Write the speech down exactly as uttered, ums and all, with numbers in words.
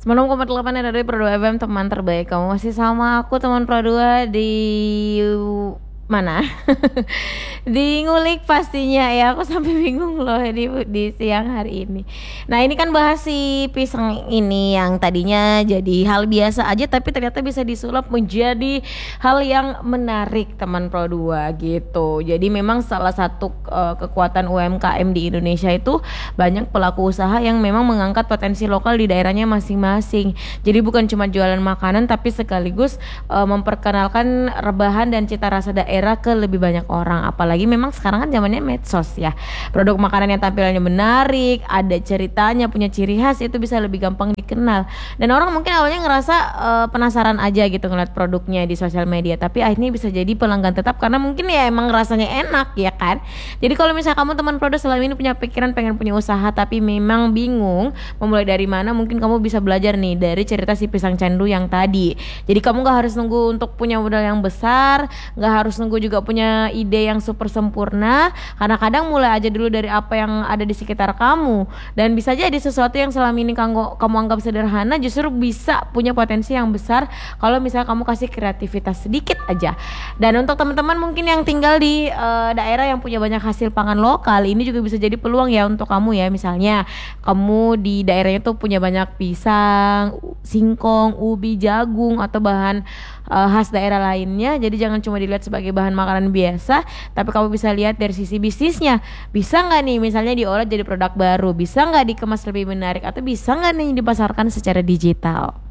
sembilan puluh enam koma delapan R R I Pro dua F M, teman terbaik kamu. Masih sama aku teman Pro dua di mana? Di ngulik pastinya ya. Aku sampai bingung loh di, di siang hari ini. Nah ini kan bahas si pisang ini yang tadinya jadi hal biasa aja, tapi ternyata bisa disulap menjadi hal yang menarik teman Pro dua gitu. Jadi memang salah satu uh, kekuatan U M K M di Indonesia itu banyak pelaku usaha yang memang mengangkat potensi lokal di daerahnya masing-masing. Jadi bukan cuma jualan makanan, tapi sekaligus uh, memperkenalkan rebahan dan cita rasa daerah ke lebih banyak orang. Apalagi memang sekarang kan zamannya medsos ya. Produk makanan yang tampilannya menarik, ada ceritanya, punya ciri khas, itu bisa lebih gampang dikenal. Dan orang mungkin awalnya ngerasa uh, penasaran aja gitu ngeliat produknya di sosial media, tapi akhirnya bisa jadi pelanggan tetap karena mungkin ya emang rasanya enak ya kan. Jadi kalau misalnya kamu teman produk selama ini punya pikiran pengen punya usaha tapi memang bingung memulai dari mana, mungkin kamu bisa belajar nih dari cerita si pisang candu yang tadi. Jadi kamu gak harus nunggu untuk punya modal yang besar, gak harus nunggu juga punya ide yang super sempurna, karena kadang mulai aja dulu dari apa yang ada di sekitar kamu, dan bisa jadi sesuatu yang selama ini kamu, kamu anggap sederhana justru bisa punya potensi yang besar kalau misalnya kamu kasih kreativitas sedikit aja. Dan untuk teman-teman mungkin yang tinggal di uh, daerah yang punya banyak hasil pangan lokal, ini juga bisa jadi peluang ya untuk kamu ya. Misalnya kamu di daerahnya tuh punya banyak pisang, singkong, ubi, jagung, atau bahan uh, khas daerah lainnya. Jadi jangan cuma dilihat sebagai bahan makanan biasa, tapi kamu bisa lihat dari sisi bisnisnya. Bisa nggak nih misalnya diolah jadi produk baru, bisa nggak dikemas lebih menarik, atau bisa nggak nih dipasarkan secara digital.